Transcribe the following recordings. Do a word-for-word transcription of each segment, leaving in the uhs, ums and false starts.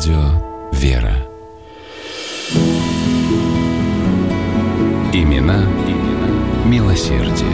Радио «Вера». Имена, имена милосердия.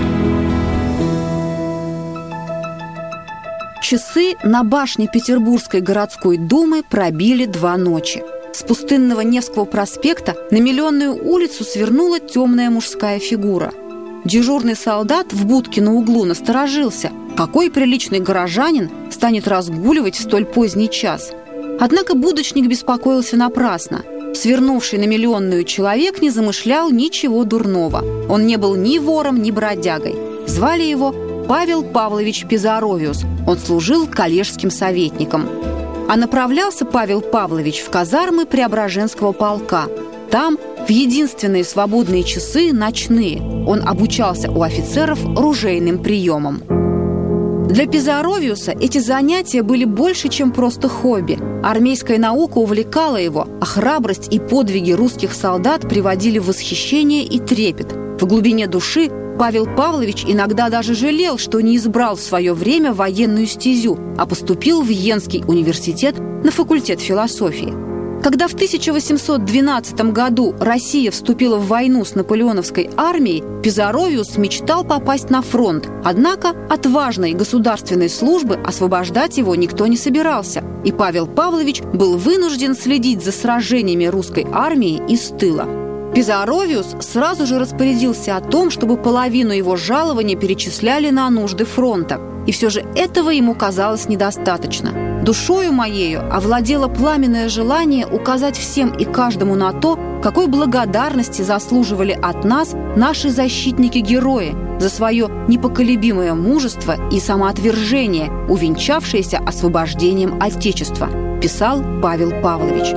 Часы на башне Петербургской городской думы пробили два ночи. С пустынного Невского проспекта на Миллионную улицу свернула темная мужская фигура. Дежурный солдат в будке на углу насторожился. Какой приличный горожанин станет разгуливать в столь поздний час? Однако будочник беспокоился напрасно. Свернувший на Миллионную человек не замышлял ничего дурного. Он не был ни вором, ни бродягой. Звали его Павел Павлович Пизаровиус. Он служил коллежским советником. А направлялся Павел Павлович в казармы Преображенского полка. Там, в единственные свободные часы, ночные, он обучался у офицеров ружейным приемам. Для Пизаровиуса эти занятия были больше, чем просто хобби. Армейская наука увлекала его, а храбрость и подвиги русских солдат приводили в восхищение и трепет. В глубине души Павел Павлович иногда даже жалел, что не избрал в свое время военную стезю, а поступил в Йенский университет на факультет философии. Когда в тысяча восемьсот двенадцатом году Россия вступила в войну с наполеоновской армией, Пизаровиус мечтал попасть на фронт. Однако от важной государственной службы освобождать его никто не собирался, и Павел Павлович был вынужден следить за сражениями русской армии из тыла. Пизаровиус сразу же распорядился о том, чтобы половину его жалования перечисляли на нужды фронта. И все же этого ему казалось недостаточно. Душою моею овладело пламенное желание указать всем и каждому на то, какой благодарности заслуживали от нас наши защитники-герои за свое непоколебимое мужество и самоотвержение, увенчавшееся освобождением Отечества, писал Павел Павлович.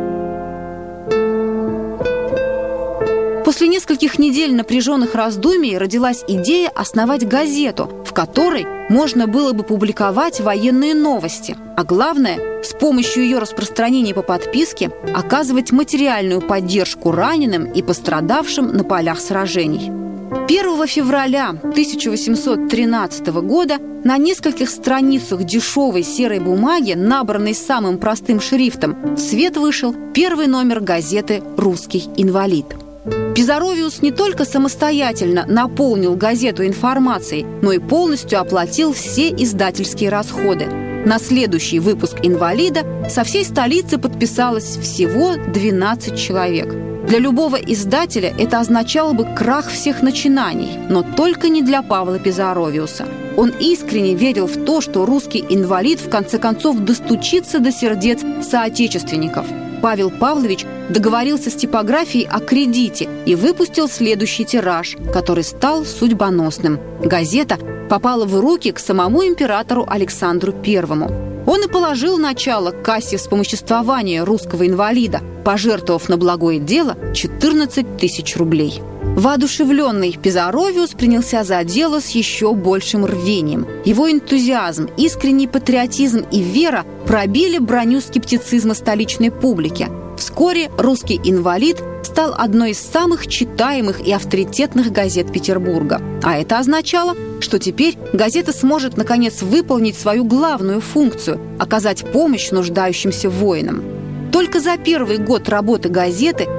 После нескольких недель напряженных раздумий родилась идея основать газету, в которой можно было бы публиковать военные новости, а главное, с помощью ее распространения по подписке оказывать материальную поддержку раненым и пострадавшим на полях сражений. первого февраля тысяча восемьсот тринадцатого года на нескольких страницах дешевой серой бумаги, набранной самым простым шрифтом, в свет вышел первый номер газеты «Русский инвалид». Пизаровиус не только самостоятельно наполнил газету информацией, но и полностью оплатил все издательские расходы. На следующий выпуск «Инвалида» со всей столицы подписалось всего двенадцать человек. Для любого издателя это означало бы крах всех начинаний, но только не для Павла Пизаровиуса. Он искренне верил в то, что «Русский инвалид» в конце концов достучится до сердец соотечественников. Павел Павлович договорился с типографией о кредите и выпустил следующий тираж, который стал судьбоносным. Газета попала в руки к самому императору Александру Первому. Он и положил начало кассе вспомоществования русского инвалида, пожертвовав на благое дело четырнадцать тысяч рублей. Воодушевленный Пизаровиус принялся за дело с еще большим рвением. Его энтузиазм, искренний патриотизм и вера пробили броню скептицизма столичной публики. Вскоре «Русский инвалид» стал одной из самых читаемых и авторитетных газет Петербурга. А это означало, что теперь газета сможет, наконец, выполнить свою главную функцию – оказать помощь нуждающимся воинам. Только за первый год работы газеты